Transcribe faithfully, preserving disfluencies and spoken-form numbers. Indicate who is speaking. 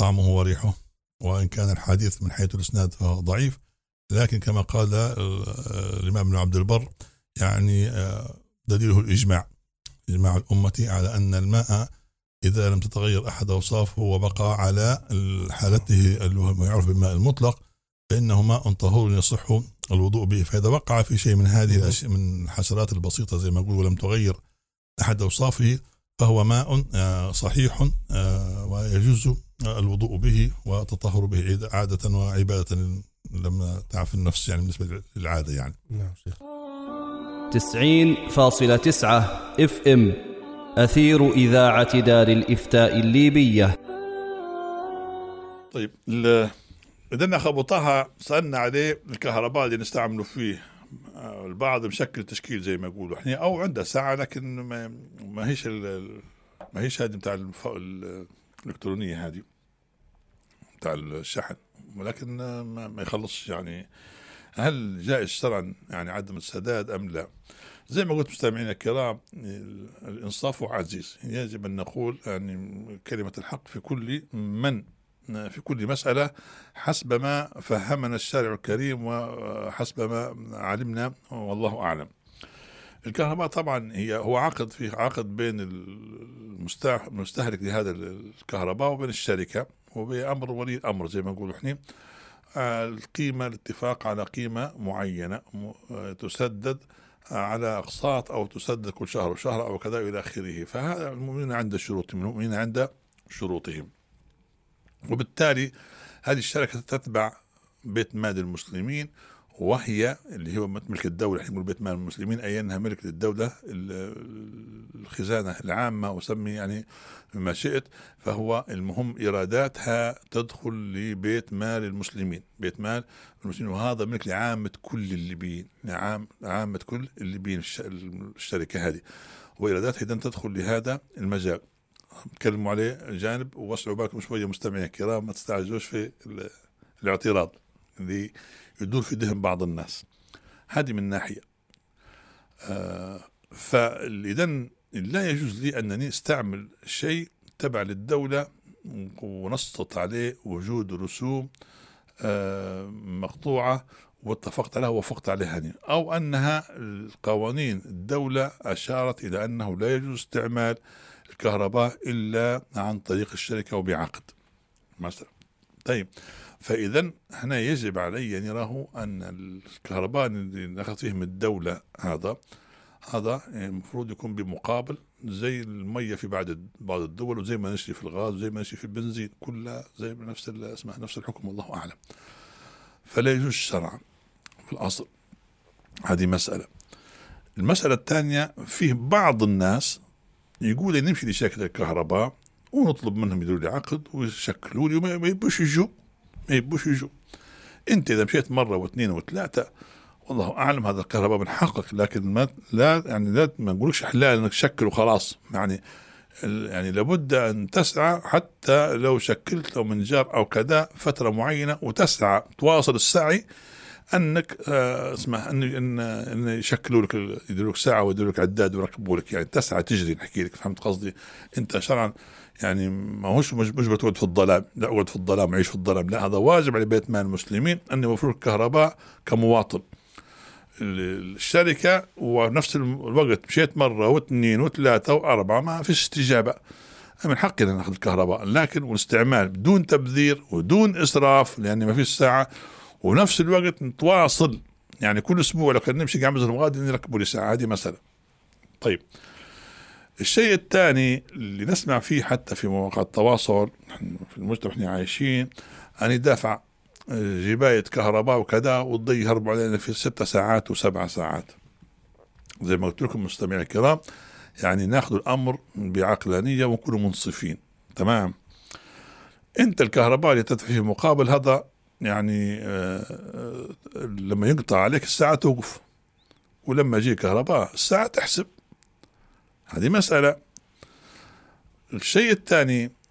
Speaker 1: طعمه وريحه، وإن كان الحديث من حيث الإسناد فهو ضعيف، لكن كما قال الإمام ابن عبد البر يعني دليله الإجماع، إجماع الأمة على أن الماء إذا لم تتغير أحد أوصافه وبقى على حالته اللي هو ما يعرف بالماء المطلق فإنه ماء طهور يصح الوضوء به. فإذا وقع في شيء من هذه الأشياء من الحشرات البسيطة زي ما أقول ولم تغير أحد أوصافه فهو ماء صحيح ويجوز الوضوء به وتطهر به عادة وعبادة لما تعرف النفس يعني بالنسبة للعادة يعني.
Speaker 2: نعم شيخ.
Speaker 3: تسعين فاصلة تسعة اف ام أثير إذاعة دار الإفتاء الليبية.
Speaker 1: طيب إذا خبطها سألنا عليه الكهرباء اللي نستعمله فيه، البعض مشكل تشكيل زي ما يقولوا احنا او عنده ساعة لكن ما, ما هيش ما هيش هذه بتاع الإلكترونية هذه بتاع الشحن، ولكن ما, ما يخلصش. يعني هل جائز شرعا يعني عدم السداد أم لا؟ زي ما قلت مستمعينا الكرام الإنصاف عزيز، يجب أن نقول يعني كلمة الحق في كل من في كل مسألة حسب ما فهمنا الشارع الكريم وحسب ما علمنا والله أعلم. الكهرباء طبعا هي هو عقد في عقد بين المستهلك لهذا الكهرباء وبين الشركة وبأمر ولي الأمر زي ما نقول احنا، القيمة الاتفاق على قيمة معينة تسدد على أقساط أو تسدد كل شهر وشهر أو كذا إلى آخره. فهذا المؤمنين عند شروطهم، المؤمنين عند شروطهم، وبالتالي هذه الشركة تتبع بيت مال المسلمين، وهي اللي هو ملك الدولة. احنا نقول بيت مال المسلمين أي أنها ملك للدولة، الخزانة العامة وسمي يعني ما شئت. فهو المهم إيراداتها تدخل لبيت مال المسلمين، بيت مال المسلمين، وهذا ملك لعامة كل الليبيين، لعام عامة كل الليبيين الشركة هذه، وإيراداتها إذن تدخل لهذا المجال. تكلموا عليه جانب ووسعوا بالكم شوية مستمعين الكرام، ما تستعجلوش في الاعتراض اللي يدور في ذهن بعض الناس. هذه من ناحية. آه فإذن لا يجوز لي أنني استعمل شيء تبع للدولة ونسقط عليه وجود رسوم آه مقطوعة واتفقت عليها ووافقت عليها هني، أو أنها القوانين الدولة أشارت إلى أنه لا يجوز استعمال الكهرباء إلا عن طريق الشركة وبعقد مثلا. طيب فإذا هنا يجب علي أن يراه أن الكهرباء اللي نأخذ فيه من الدولة هذا هذا المفروض يكون بمقابل زي المية في بعض بعض الدول، وزي ما نشري في الغاز وزي ما نشري في البنزين، كلها زي نفس اسمها نفس الحكم والله أعلم. فلا يجوز شرعا في الأصل. هذه مسألة. المسألة الثانية، فيه بعض الناس يقول نمشي لشركة الكهرباء ونطلب منهم يديروا لي عقد ويشكلوا لي وما يبوش يجوا ما يبوش يجوا. انت اذا مشيت مره واثنين وثلاثه والله اعلم هذا الكهرباء من حقك، لكن ما لا يعني لا ما نقولكش حلال انك تشكل وخلاص. يعني يعني لابد ان تسعى، حتى لو شكلت لو من جار او كذا فتره معينه، وتسعى تواصل السعي انك آه اسمه ان ان, إن يشكلوا لك يديروا لك ساعه ويديروا لك عداد ويركبوا لك، يعني تسعى تجري. نحكي لك فهمت قصدي؟ انت شرعا يعني ما هوش مش بتقعد في الظلام، لا اقعد في الظلام عيش في الظلام، لا هذا واجب على بيت مال المسلمين ان يوفروا الكهرباء كمواطن. الشركه ونفس الوقت مشيت مره واثنين وثلاثه واربعه ما فيش استجابه، من حقنا ناخذ الكهرباء، لكن والاستعمال بدون تبذير ودون اسراف لان ما فيش ساعه، ونفس الوقت نتواصل يعني كل اسبوع لو كان نمشي قاعد مثلا غادي نركبوا لي ساعه. هذه مساله. طيب الشيء الثاني اللي نسمع فيه حتى في مواقع التواصل في المجتمع احنا عايشين، أن يدافع جباية كهرباء وكذا وتضي يهربوا علينا في ستة ساعات وسبع ساعات. زي ما قلت لكم مستمعي الكرام، يعني ناخذ الأمر بعقلانية ونكونوا منصفين. تمام. أنت الكهرباء اللي تدفع فيه مقابل هذا يعني آه لما ينقطع عليك الساعة توقف، ولما يجي كهرباء الساعة تحسب. هذه مسألة. الشيء الثاني